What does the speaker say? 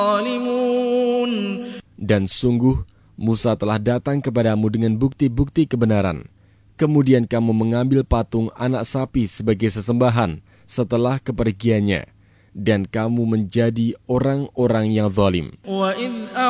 ظالمون. Dan sungguh, Musa telah datang kepadamu dengan bukti-bukti kebenaran. Kemudian kamu mengambil patung anak sapi sebagai sesembahan setelah kepergiannya. Dan kamu menjadi orang-orang yang zalim. وَإِذْ